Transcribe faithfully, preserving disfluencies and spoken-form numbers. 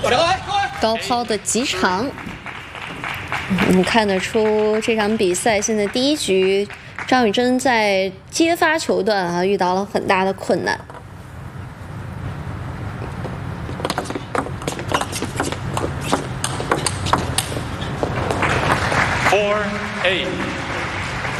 高抛的极长，我们看得出这场比赛现在第一局，张雨铮在接发球段啊遇到了很大的困难。 Four eight。